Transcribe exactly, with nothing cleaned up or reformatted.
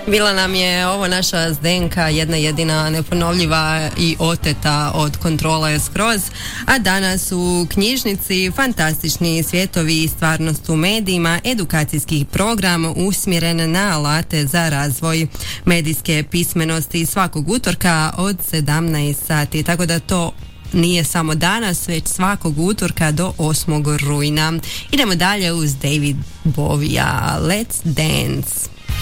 Bila nam je ovo naša Zdenka, jedna jedina neponovljiva i oteta od kontrole skroz, a danas u knjižnici fantastični svjetovi i stvarnost u medijima, edukacijski program usmjeren na alate za razvoj medijske pismenosti svakog utorka od sedamnaest sati, tako da to nije samo danas, već svakog utorka do osmog rujna. Idemo dalje uz David Bovija. Let's dance.